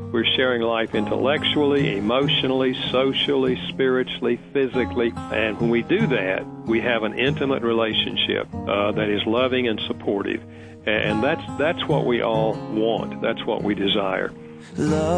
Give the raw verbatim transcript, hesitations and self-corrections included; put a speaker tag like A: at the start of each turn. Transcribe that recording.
A: We're sharing life intellectually, emotionally, socially, spiritually, physically. And when we do that, we have an intimate relationship uh, that is loving and supportive. And that's that's what we all want. That's what we desire.
B: Love.